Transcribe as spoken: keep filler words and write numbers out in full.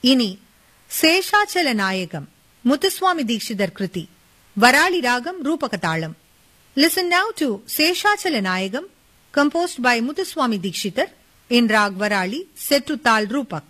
இனி சேஷாச்சல நாயகம் முத்துசுவாமி தீட்சிதர் கிருதி வராளி ராகம் ரூபக தாளம். Listen now to Seshachala Nayagam composed by Muthuswami Dikshitar in Rag Varali set to Tal Rupak.